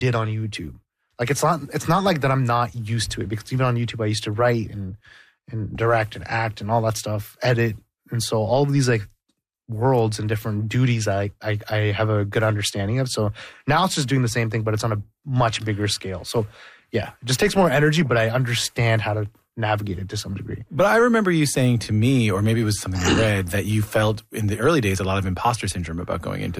did on YouTube. Like it's not like that I'm not used to it, because even on YouTube I used to write and direct and act and all that stuff, edit. And so all of these like worlds and different duties I have a good understanding of. So now it's just doing the same thing, but it's on a much bigger scale. So yeah, it just takes more energy, but I understand how to navigate it to some degree. But I remember you saying to me, or maybe it was something I read, that you felt in the early days a lot of imposter syndrome about going into